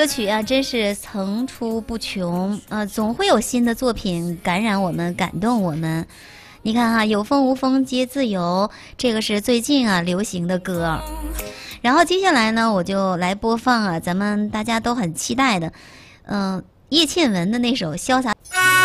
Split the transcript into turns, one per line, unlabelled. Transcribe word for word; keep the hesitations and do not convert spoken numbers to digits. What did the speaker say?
歌曲啊，真是层出不穷啊、呃，总会有新的作品感染我们，感动我们。你看哈，有风无风皆自由，这个是最近啊流行的歌。然后接下来呢，我就来播放啊，咱们大家都很期待的，嗯、呃，叶倩文的那首《潇洒》。